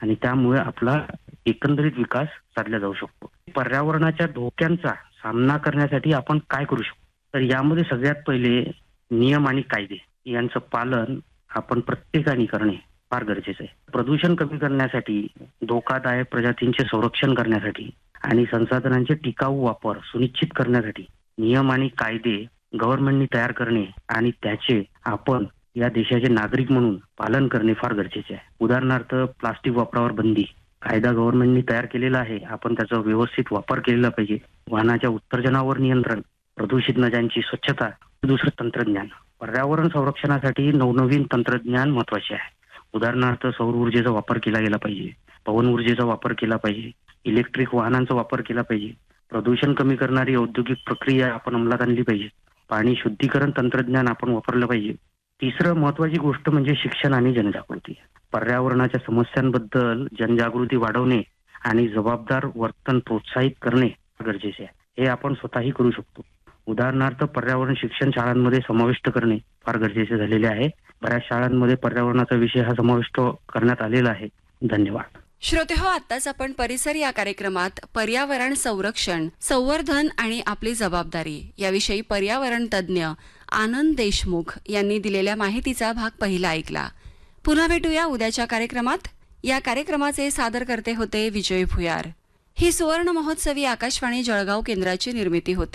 आणि त्यामुळे आपला एकंदरीत विकास साधला जाऊ शकतो. पर्यावरणाच्या धोक्यांचा सामना करण्यासाठी आपण काय करू शकतो? तर यामध्ये सगळ्यात पहिले नियम आणि कायदे यांचं पालन आपण प्रत्येकाने करणे फार गरजेचं आहे. प्रदूषण कमी करण्यासाठी, धोकादायक प्रजातींचे संरक्षण करण्यासाठी आणि संसाधनांचे टिकाऊ वापर सुनिश्चित करण्यासाठी नियम आणि कायदे गव्हर्नमेंटनी तयार करणे आणि त्याचे आपण या देशाचे नागरिक म्हणून पालन करणे फार गरजेचे आहे. उदाहरणार्थ प्लास्टिक वापरावर बंदी कायदा गव्हर्नमेंटनी तयार केलेला आहे. आपण त्याचा व्यवस्थित वापर केलेला पाहिजे. वाहनाच्या उत्सर्जनावर नियंत्रण, प्रदूषित नद्यांची स्वच्छता. दुसरं तंत्रज्ञान. पर्यावरण संरक्षणासाठी नवनवीन तंत्रज्ञान महत्वाचे आहे. उदाहरणार्थ सौर ऊर्जेचा वापर केला गेला पाहिजे, पवन ऊर्जेचा वापर केला पाहिजे, इलेक्ट्रिक वाहनांचा वापर केला पाहिजे, प्रदूषण कमी करणारी औद्योगिक प्रक्रिया आपण अंमलात आणली पाहिजे, पाणी शुद्धीकरण तंत्रज्ञान आपण वापरलं पाहिजे. तिसरं महत्वाची गोष्ट म्हणजे शिक्षण आणि जनजागृती. पर्यावरणाच्या समस्यांबद्दल जनजागृती वाढवणे आणि जबाबदार वर्तन प्रोत्साहित करणे गरजेचे आहे. हे आपण स्वतःही करू शकतो. उदाहरणार्थ पर्यावरण शिक्षण शाळांमध्ये समाविष्ट करणे फार गरजेचे झालेले आहे. बऱ्याच शाळांमध्ये पर्यावरणाचा विषय हा समाविष्ट करण्यात आलेला आहे. धन्यवाद. श्रोतेहो, आत्ताच आपण परिसर या कार्यक्रमात पर्यावरण संरक्षण, संवर्धन आणि आपली जबाबदारी याविषयी पर्यावरण तज्ज्ञ आनंद देशमुख यांनी दिलेल्या माहितीचा भाग पहिला ऐकला. पुन्हा भेटूया उद्याच्या कार्यक्रमात. या कार्यक्रमाचे सादरकर्ते होते विजय भुयार. ही सुवर्ण महोत्सवी आकाशवाणी जळगाव केंद्राची निर्मिती होती.